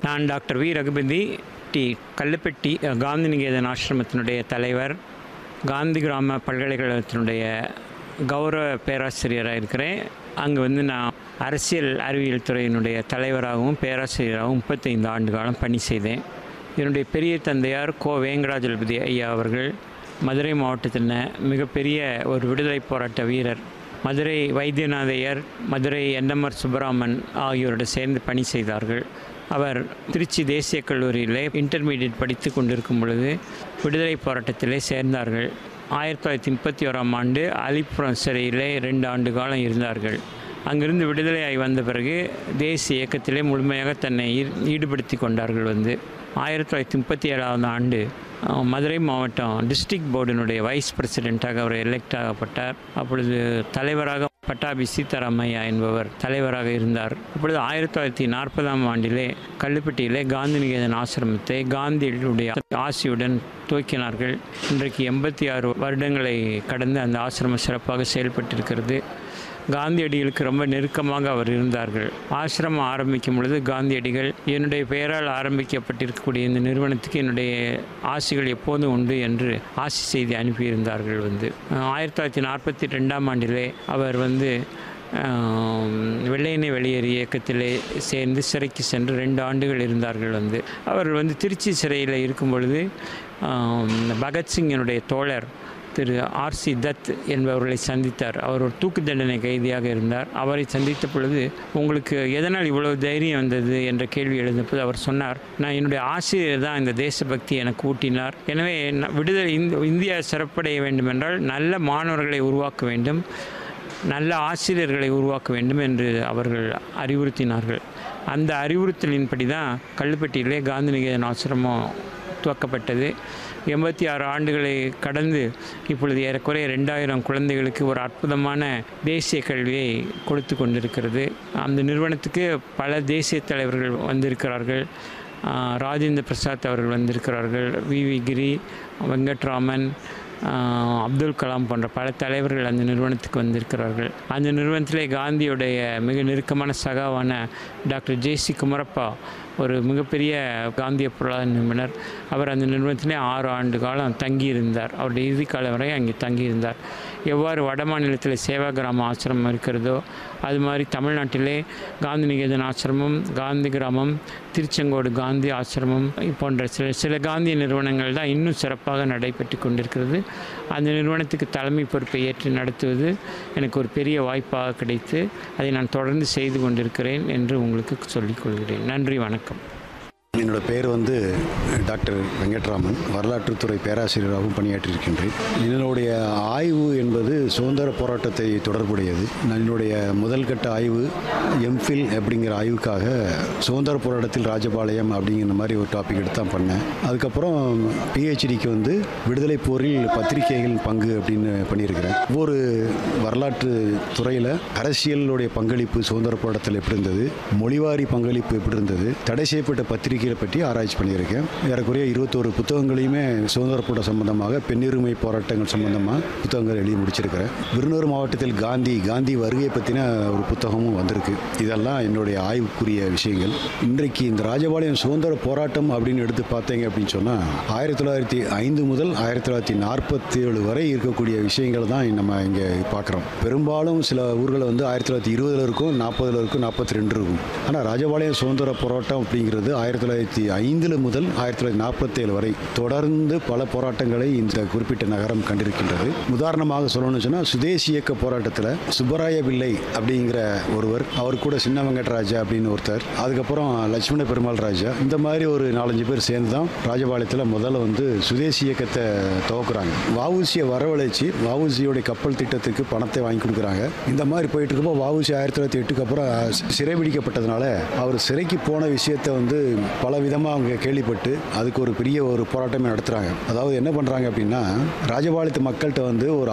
நான் doctor V Raghupathi Kallupatti Gandhi Niketan ஆசிரமத்தினுடைய தலைவர், காந்தி கிராம பல்கலைக்கழகத்தினுடைய கௌரவ பேராசிரியராக இருக்கிறேன். அங்கே நான் அரசியல் அறிவியல் துறையினுடைய தலைவராகவும் பேராசிரியராகவும் 35 ஆண்டு காலம் பணி செய்தேன். என்னுடைய பெரிய தந்தையார் கோ வேங்கடாஜலபதி ஐயா அவர்கள் மதுரை மாவட்டத்தில் மிகப்பெரிய ஒரு விடுதலை போராட்ட வீரர். மதுரை வைத்தியநாதையர், மதுரை என்எம்ஆர் சுப்பராமன் ஆகியோரோடு சேர்ந்து பணி செய்தார்கள். அவர் திருச்சி தேசிய கல்லூரியிலே இன்டர்மீடியட் படித்து கொண்டிருக்கும் பொழுது விடுதலை போராட்டத்திலே சேர்ந்தார்கள். 1931ஆம் ஆண்டு அலிப்புரம் சிறையிலே 2 ஆண்டு காலம் இருந்தார்கள். அங்கிருந்து விடுதலையாகி வந்த பிறகு தேசிய இயக்கத்திலே முழுமையாக தன்னை ஈடுபடுத்தி கொண்டார்கள். 1937ஆம் ஆண்டு மதுரை மாவட்டம் டிஸ்ட்ரிக்ட் போர்டினுடைய வைஸ் பிரசிடெண்ட்டாக அவர் எலெக்ட் ஆகப்பட்டார். அப்பொழுது தலைவராக பட்டாபி சீதாராமையா என்பவர் தலைவராக இருந்தார். அப்பொழுது 1940ஆம் ஆண்டிலே கல்லுப்பட்டியிலே காந்தி நிகேதன் ஆசிரமத்தை காந்தியுடைய ஆசியுடன் துவக்கினார்கள். இன்றைக்கு 86 வருடங்களை கடந்து அந்த ஆசிரமம் சிறப்பாக செயல்பட்டிருக்கிறது. காந்தியடிகளுக்கு ரொம்ப நெருக்கமாக அவர் இருந்தார்கள். ஆசிரமம் ஆரம்பிக்கும் பொழுது காந்தியடிகள், என்னுடைய பெயரால் ஆரம்பிக்கப்பட்டிருக்கக்கூடிய இந்த நிறுவனத்துக்கு என்னுடைய ஆசிகள் எப்போதும் உண்டு என்று ஆசி செய்தி அனுப்பியிருந்தார்கள். 1942ஆம் ஆண்டிலே அவர் வெள்ளையனே வெளியேறு இயக்கத்திலே சேர்ந்து சிறைக்கு சென்று 2 ஆண்டுகள் இருந்தார்கள். அவர் திருச்சி சிறையில் இருக்கும் பொழுது பகத்சிங்கினுடைய தோழர் திரு ஆர்சி தத் என்பவர்களை சந்தித்தார். அவர் ஒரு தூக்கு தண்டனை கைதியாக இருந்தார். அவரை சந்தித்த பொழுது, உங்களுக்கு எதனால் இவ்வளவு தைரியம் வந்தது என்ற கேள்வி எழுந்தபோது அவர் சொன்னார், நான் என்னுடைய ஆசிரியர் தான் இந்த தேசபக்தி எனக்கு ஊட்டினார். எனவே விடுதலை இந்தியா சிறப்படைய வேண்டுமென்றால் நல்ல மாணவர்களை உருவாக்க வேண்டும், நல்ல ஆசிரியர்களை உருவாக்க வேண்டும் என்று அவர்கள் அறிவுறுத்தினார்கள். அந்த அறிவுறுத்தலின்படி தான் கல்லுப்பட்டியிலே காந்தி நிகேதன் ஆசிரமம் துவக்கப்பட்டது. 86 ஆண்டுகளை கடந்து இப்பொழுது ஏறக்குறைய 2000 குழந்தைகளுக்கு ஒரு அற்புதமான தேசிய கல்வியை கொடுத்து கொண்டிருக்கிறது. அந்த நிறுவனத்துக்கு பல தேசிய தலைவர்கள் வந்திருக்கிறார்கள். ராஜேந்திர பிரசாத் அவர்கள் வந்திருக்கிறார்கள், வி கிரி, வெங்கட்ராமன், அப்துல் கலாம் போன்ற பல தலைவர்கள் அந்த நிறுவனத்துக்கு வந்திருக்கிறார்கள். அந்த நிறுவனத்திலே காந்தியுடைய மிக நெருக்கமான சகாவான டாக்டர் ஜே.சி. குமரப்பா ஒரு மிகப்பெரிய காந்திய பொருளாதார நிபுணர். அவர் அந்த நிறுவனத்திலே 6 ஆண்டு காலம் தங்கியிருந்தார். அவருடைய இறுதி காலம் வரை அங்கே தங்கியிருந்தார். எவ்வாறு வட மாநிலத்தில் சேவா கிராம ஆசிரமம் இருக்கிறதோ அது மாதிரி தமிழ்நாட்டிலே காந்தி நிகேதன் ஆசிரமம், காந்தி கிராமம், திருச்செங்கோடு காந்தி ஆசிரமம் போன்ற சில காந்திய நிறுவனங்கள் தான் இன்னும் சிறப்பாக நடைபெற்று கொண்டிருக்கிறது. அந்த நிறுவனத்துக்கு தலைமை பொறுப்பை ஏற்று நடத்துவது எனக்கு ஒரு பெரிய வாய்ப்பாக கிடைத்து அதை நான் தொடர்ந்து செய்து கொண்டிருக்கிறேன் என்று உங்களுக்கு சொல்லிக்கொள்கிறேன். நன்றி, வணக்கம். என்னோட பேர் டாக்டர் வெங்கட்ராமன், வரலாற்றுத்துறை பேராசிரியராகவும் பணியாற்றியிருக்கின்றேன். என்னுடைய ஆய்வு என்பது சுதந்திர போராட்டத்தை தொடர்புடையது. என்னுடைய முதல் கட்ட ஆய்வு எம்ஃபில் அப்படிங்கிற ஆய்வுக்காக சுதந்திர போராட்டத்தில் ராஜபாளையம் அப்படிங்கிற மாதிரி ஒரு டாபிக் எடுத்து தான் பண்ணேன். அதுக்கப்புறம் பிஹெச்டிக்கு விடுதலை போரில் பத்திரிகைகள் பங்கு அப்படின்னு பண்ணியிருக்கிறேன். ஒவ்வொரு வரலாற்று துறையில் அரசியலுடைய பங்களிப்பு சுதந்திர போராட்டத்தில் எப்படி இருந்தது, மொழிவாரி பங்களிப்பு எப்படி இருந்தது, தடை செய்யப்பட்ட பத்திரிகை பற்றி ஆராய்ச்சி பண்ணியிருக்கேன். ஏறக்குறைய 21 புத்தகங்களையுமே சுதந்திர போராட்ட சம்பந்தமாக, பெண்ணுரிமை போராட்டங்கள் சம்பந்தமாக புத்தகங்கள் எழுதி முடிச்சிருக்கிறேன். விருதுநகர் மாவட்டத்தில் காந்தி வருகை பற்றின ஒரு புத்தகமும் வந்திருக்கு. இதெல்லாம் என்னுடைய ஆய்வுக்குரிய விஷயங்கள். இன்றைக்கு இந்த ராஜபாளையம் சுதந்திர போராட்டம் அப்படின்னு எடுத்து பார்த்தீங்க அப்படின்னு சொன்னால் 1905 முதல் 1947 வரை இருக்கக்கூடிய விஷயங்கள் தான் நம்ம இங்கே பார்க்குறோம். பெரும்பாலும் சில ஊர்களை 1920 இருக்கும், 40 இருக்கும், 42 இருக்கும். ஆனால் ராஜபாளையம் சுதந்திர போராட்டம் அப்படிங்கிறது 1905 முதல் 1947 வரை தொடர்ந்து பல போராட்டங்களை இந்த குறிப்பிட்ட நகரம் கண்டிருக்கின்றது. உதாரணமாக சொல்லணும்னு சொன்னால் சுதேசி இயக்க போராட்டத்தில் சுப்பராய பிள்ளை அப்படிங்கிற ஒருவர், அவர் கூட சின்ன வெங்கட்ராஜா அப்படின்னு ஒருத்தர், அதுக்கப்புறம் லட்சுமண பெருமாள் ராஜா, இந்த மாதிரி ஒரு 4-5 பேர் சேர்ந்து தான் ராஜபாளையத்தில் முதல்ல சுதேசி இயக்கத்தை துவக்குறாங்க. வஉசியை வரவழைச்சி வஉசியோடைய கப்பல் திட்டத்துக்கு பணத்தை வாங்கி கொடுக்குறாங்க. இந்த மாதிரி போயிட்டு இருக்கப்போ வஉசி 1908க்கு அப்புறம் சிறைபிடிக்கப்பட்டதுனால அவர் சிறைக்கு போன விஷயத்தை பல விதமாக அவங்க கேள்விப்பட்டு அதுக்கு ஒரு பெரிய ஒரு போராட்டமே நடத்துகிறாங்க. அதாவது என்ன பண்ணுறாங்க அப்படின்னா, ராஜபாளையத்து மக்கள்கிட்ட ஒரு